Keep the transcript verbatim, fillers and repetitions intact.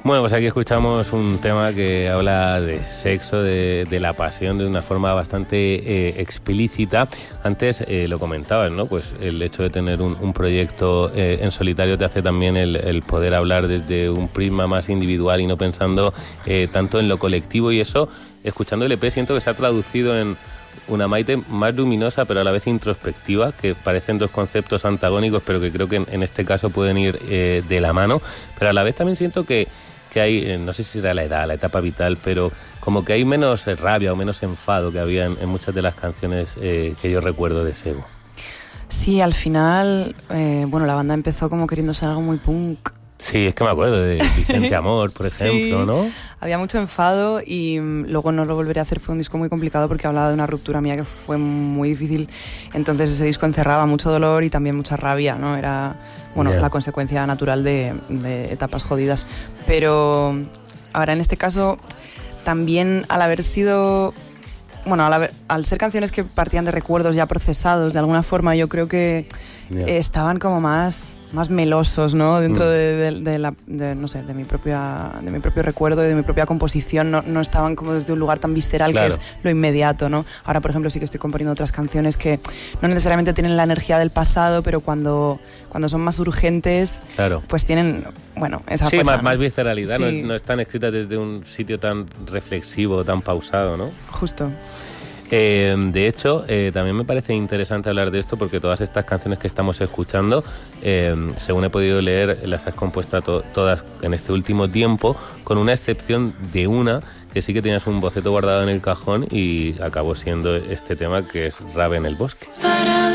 Bueno, pues aquí escuchamos un tema que habla de sexo, de, de la pasión, de una forma bastante eh, explícita. Antes eh, lo comentabas, ¿no? Pues el hecho de tener un, un proyecto eh, en solitario te hace también el, el poder hablar desde un prisma más individual y no pensando eh, tanto en lo colectivo, y eso, escuchando el E P, siento que se ha traducido en una Maite más luminosa pero a la vez introspectiva, que parecen dos conceptos antagónicos pero que creo que en, en este caso pueden ir eh, de la mano, pero a la vez también siento que, que hay, eh, no sé si será la edad, la etapa vital, pero como que hay menos eh, rabia o menos enfado que había en, en muchas de las canciones eh, que yo recuerdo de Sego. Sí, al final, eh, bueno, la banda empezó como queriendo ser algo muy punk. Sí, es que me acuerdo de Vicente Amor, por ejemplo, sí, ¿no? Había mucho enfado y um, luego No lo volveré a hacer fue un disco muy complicado porque hablaba de una ruptura mía que fue muy difícil. Entonces ese disco encerraba mucho dolor y también mucha rabia, ¿no? Era, bueno, yeah. la consecuencia natural de, de etapas jodidas. Pero ahora en este caso también al haber sido... Bueno, al, haber, al ser canciones que partían de recuerdos ya procesados, de alguna forma yo creo que yeah. eh, estaban como más... más melosos, ¿no? Dentro mm. de, de, de la, de, no sé, de mi propia, de mi propio recuerdo y de mi propia composición, no, no estaban como desde un lugar tan visceral, claro, que es lo inmediato, ¿no? Ahora, por ejemplo, sí que estoy componiendo otras canciones que no necesariamente tienen la energía del pasado, pero cuando, cuando son más urgentes, claro, pues tienen, bueno, esa sí, fuerza, más, ¿no? más visceralidad, sí. no, no están escritas desde un sitio tan reflexivo, tan pausado, ¿no? Justo. Eh, de hecho, eh, también me parece interesante hablar de esto porque todas estas canciones que estamos escuchando, eh, según he podido leer, las has compuesto to- todas en este último tiempo, con una excepción de una que sí que tenías un boceto guardado en el cajón y acabó siendo este tema, que es Rave en el bosque.